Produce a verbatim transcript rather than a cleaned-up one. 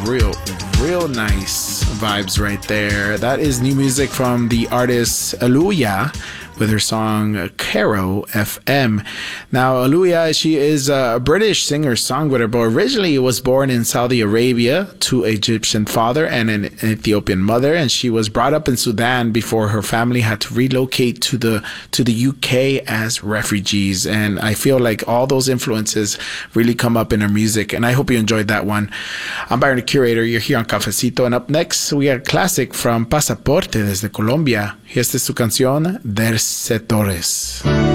real, real nice vibes right there. That is new music from the artist Aaliyah with her song Caro F M. Now, Aaliyah, she is a British singer-songwriter, but originally was born in Saudi Arabia to an Egyptian father and an Ethiopian mother, and she was brought up in Sudan before her family had to relocate to the to the U K as refugees. And I feel like all those influences really come up in her music, and I hope you enjoyed that one. I'm Byron, the Curator. You're here on Cafecito, and up next, we got a classic from Pasaporte desde Colombia. Y esta es su canción, Dercetores.